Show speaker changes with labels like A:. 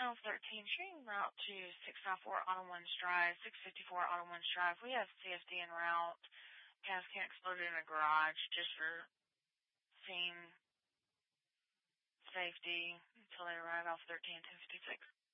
A: L13, shooting route to 654 Autumn Winds Drive, 654 Autumn Winds Drive. We have CFD en route. Gas can exploded in a garage just for scene safety until they arrive. L13, 1056.